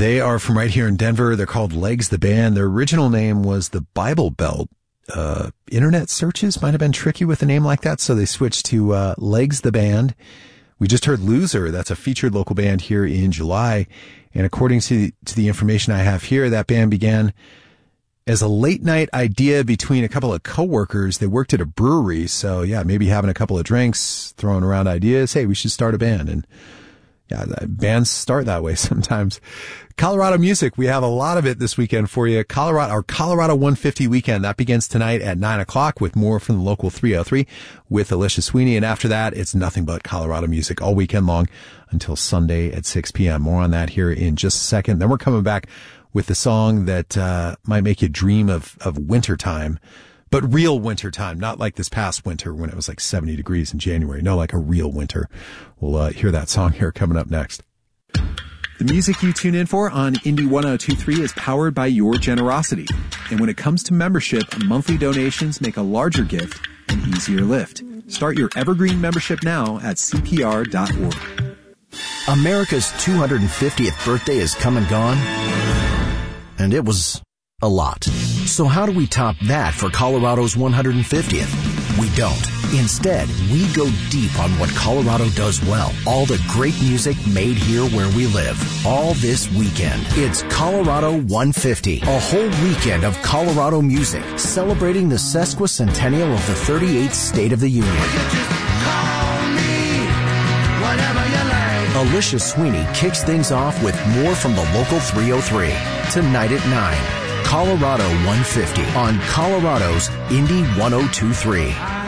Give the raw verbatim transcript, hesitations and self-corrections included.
They are from right here in Denver. They're called Legs the Band. Their original name was the Bible Belt. Uh, internet searches might have been tricky with a name like that, so they switched to uh, Legs the Band. We just heard Loser. That's a featured local band here in July. And according to, to the information I have here, that band began as a late night idea between a couple of coworkers. They worked at a brewery. So yeah, maybe having a couple of drinks, throwing around ideas. Hey, we should start a band. And yeah, bands start that way sometimes. Colorado music. We have a lot of it this weekend for you. Colorado, our Colorado one fifty weekend. That begins tonight at nine o'clock with more from the local three oh three with Alicia Sweeney. And after that, it's nothing but Colorado music all weekend long until Sunday at six p.m. More on that here in just a second. Then we're coming back with the song that, uh, might make you dream of, of wintertime, but real wintertime, not like this past winter when it was like seventy degrees in January. No, like a real winter. We'll, uh, hear that song here coming up next. The music you tune in for on Indie ten twenty-three is powered by your generosity. And when it comes to membership, monthly donations make a larger gift an easier lift. Start your Evergreen membership now at C P R dot org. America's two hundred fiftieth birthday is come and gone, and it was a lot. So how do we top that for Colorado's one hundred fiftieth? We don't. Instead, we go deep on what Colorado does well. All the great music made here where we live. All this weekend. It's Colorado one fifty. A whole weekend of Colorado music celebrating the sesquicentennial of the thirty-eighth State of the Union. Alicia Sweeney kicks things off with more from the local three oh three. Tonight at nine. Colorado one fifty on Colorado's Indie ten twenty-three.